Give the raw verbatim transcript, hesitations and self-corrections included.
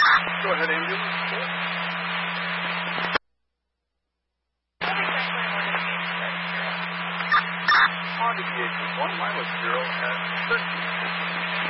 Go ahead, ambulance. Honda V H one, mileage zero at thirteen.